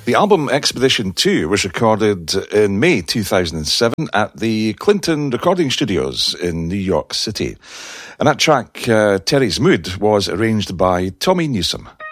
The album Expedition 2 was recorded in May 2007 at the Clinton Recording Studios in New York City. And that track, Terry's Mood, was arranged by Tommy Newsom.